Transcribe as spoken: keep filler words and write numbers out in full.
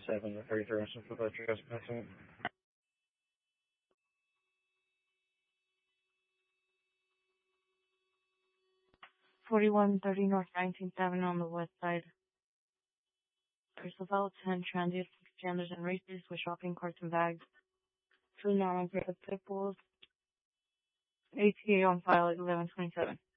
seven thirty-three Western Football Trespassing. forty-one thirty North nineteenth Avenue on the west side. There's about ten transient genders and races with shopping carts and bags. Two non-operative pit bulls. A T A on file at eleven twenty-seven.